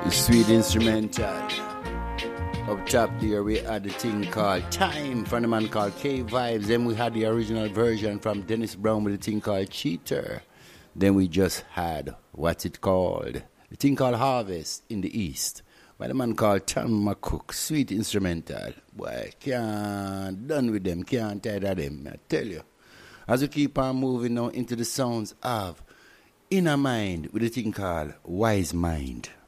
Sweet instrumental. Up top there we had the thing called Time from the man called K Vibes. Then we had the original version from Dennis Brown with the thing called Cheater. Then we just had what's it called? The thing called Harvest in the East. By the man called Tom McCook. Sweet instrumental. Boy, can't done with them, can't tire of them, I tell you. As we keep on moving now into the sounds of Inner Mind with the thing called Wise Mind.